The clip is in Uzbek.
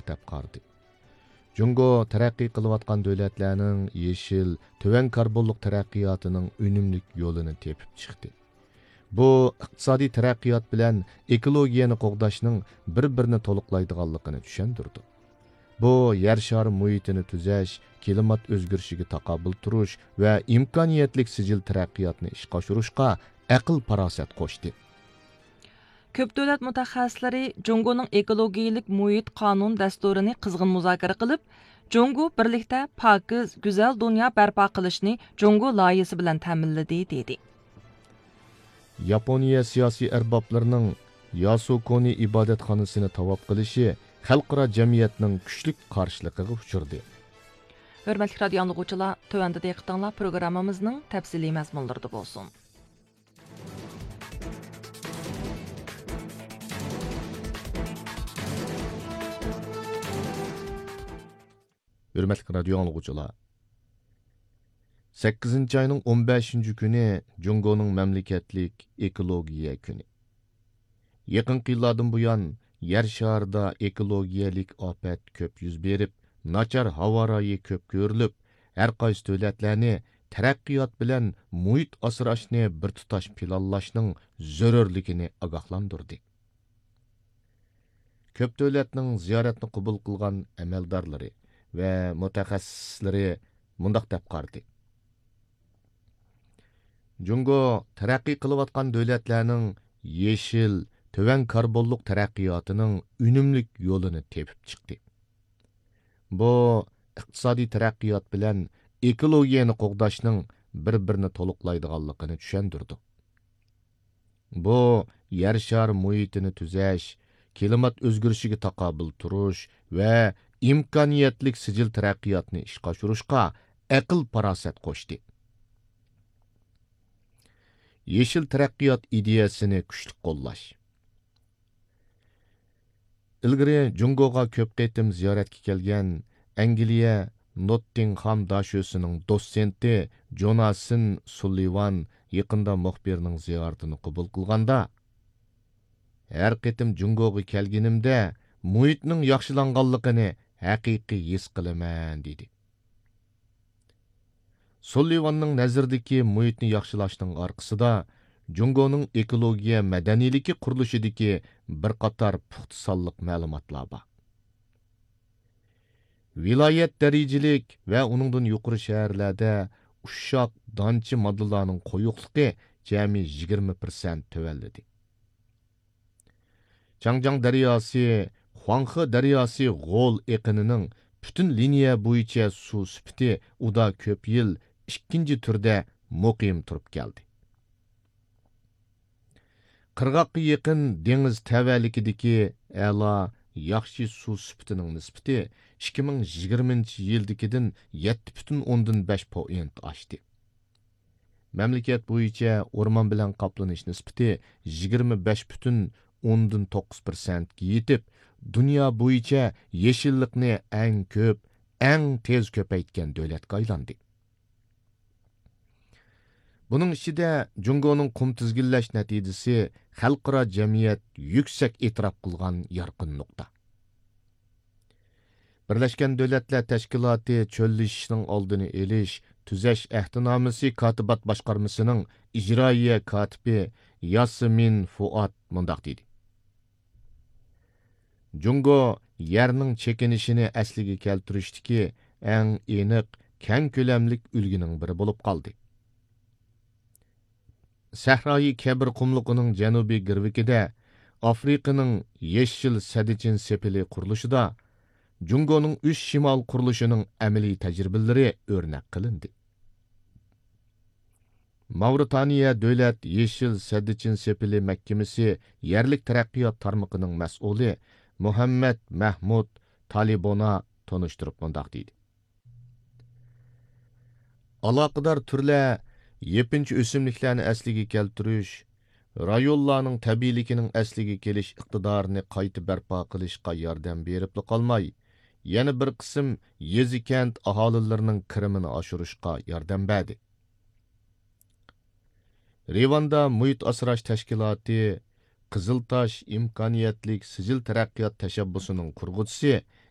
deb qardi. Jungo taraqqiy qilayotgan davlatlarning yeşil, tövən karbonluq taraqqiyotining unumlik yo'lini tepib chiqdi. Bu iqtisodiy taraqqiyot bilan ekologiyani qo'g'dashning bir-birini to'liqlaydiganligini tushundirdi. Bu yer shari muhitini tuzash, klimat o'zgarishiga taqobil turish va imkoniyatlik sijil taraqqiyotni ishga oshirishga aql farosat qo'shdi. Ko'p davlat mutaxassislari Jungoning ekologiyalik muhit qonun dasturini qizg'in muzokara qilib, Jungo birlikda pokiz, go'zal dunyo barpo qilishni Jungo loyihasi bilan ta'minladi dedi. Yaponiya siyosiy arboblarining Yasukuni ibodatxonasini tavob qilishi xalqaro jamiyatning kuchli qarshiligiga uchirdi. Hörmətli radio anlıqçılar, tövəndə diqqətinizə proqramımızın təfsili məzmunlarında bolsun. Hörmətli radio anlıqçılar, 8 ayının 15 günü Jungo'nun məmləkətlik ekologiya günü. Yaqın yıllardan bu yan yer şarida ekologiyalik afət köp yüz berib, nachar havo rayi köp ko'rilib, har qaysi davlatlarni taraqqiyot bilan muhit asrashni bir tutash planlashning zarurligini ogohlantirdi. Ko'p davlatning ziyoratni qabul qilgan amaldorlari va mutaxassislari mundaq deb qardi. Jungo taraqqiy qilayotgan davlatlarning yeşil, tövən karbonluq taraqqiyotining unumlik yo'lini tepib chiqdi. Bu iqtisodiy taraqqiyot bilan ekologiyani qo'g'dashning bir-birini to'liqlaydiganligini tushundirdi. Bu yer shari muhitini tuzash, klimat o'zgarishiga taqobil turish va imkoniyatlik sijil taraqqiyotni ishga oshirishga aql farosat qo'shdi. Yeşil taraqqiyot ideyasini kuchli qo'llash. Ilgari Jungo'ga ko'p qitim ziyoratga kelgan Angliya Nottingham dashosining dotsenti Jonathan Sullivan yaqinda muxbirning ziyoratini qabul qilganda, har qitim Jungo'ga kelganimda muhitning yaxshilanganligini haqiqiy his qilaman dedi. Sullivanning nazaridagi muhitni yaxshilashning orqasida Jungo'ning ekologiya madaniyligi qurilishidagi bir qator puxta sonliq ma'lumotlar bor. Viloyat darajalik va uningdan yuqori shaharlarda ushshoq donchi moddalarning qo'yuqligi jami 20% tövəllidi. Changjang daryosi, Huanghe daryosi G'ol eqinining butun liniya bo'yicha suv sifati uda ko'p yil ikkinchi turda muqim turib keldi. Qirg'oqqa yaqin dengiz tavallikidagi a'lo yaxshi suv sifatining nisbati 2020-yildagidan 7,5% oshdi. Mamlakat bo'yicha o'rmon bilan qoplanish nisbati 25,9% ga yetib, dunyo bo'yicha yeshillikni eng ko'p, eng tez ko'paytgan davlatga aylandi. Bunun ichida Jungo'ning qum tizginlash natijasi xalqaro jamiyat yuksak e'tirof qilgan yorqin nuqta. Birlashgan Davlatlar Tashkiloti cho'llashishning oldini olish, tuzash ahdinomasi kotibat boshqarmasining ijroiya kotibi Yasmin Fuat mundaq dedi. Jungo yerning chekinishini asliga keltirishdagi eng aniq, keng ko'lamlik ulgining biri bo'lib qoldi. Sahroyi Kabir qumluqining janubiy girvikida Afrikaning yeshil sadichin sepili qurilishida Jungo'ning 3 shimol qurilishining amaliy tajribalari o'rnak qilindi. Mavritaniya davlat yeshil sadichin sepili mahkamasi yerlik taraqqiyot tarmoqining mas'uli Muhammad Mahmud Talibona tonishtirib mundaq deydi. Aloqador turlar yepinchi o'simliklarni asliga keltirish, rayonlarning tabiiyligining asliga kelish iqtidorini qayta barpo qilishga yordam berib qolmay, yana bir qism yezi-kent aholilarining kirimini oshirishga yordam berdi. Rivanda muhit asrash tashkiloti Qiziltosh imkoniyatlik sijil taraqqiyot tashabbusining qurg'uvchisi